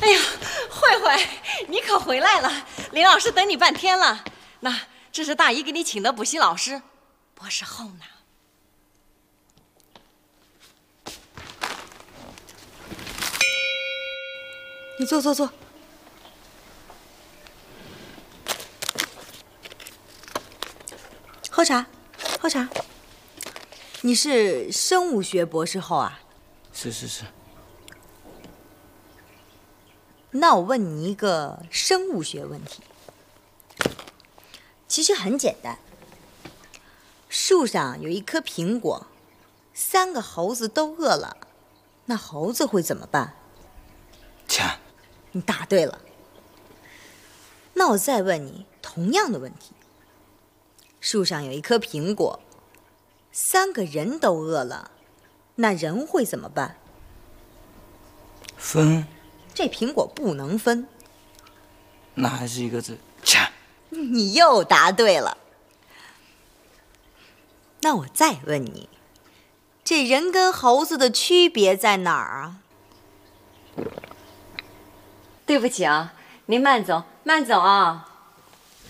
哎呀，慧慧，你可回来了！林老师等你半天了。那这是大姨给你请的补习老师，博士后呢。 你坐。喝茶。你是生物学博士后啊？ 是。 那我问你一个生物学问题，其实很简单。树上有一颗苹果，3个猴子都饿了，那猴子会怎么办？ 抢。 你答对了。那我再问你同样的问题。树上有一颗苹果，3个人都饿了，那人会怎么办？ 分。 这苹果不能分。 那还是一个字，抢。 你又答对了。那我再问你，这人跟猴子的区别在哪儿啊？ 对不起啊，您慢走啊。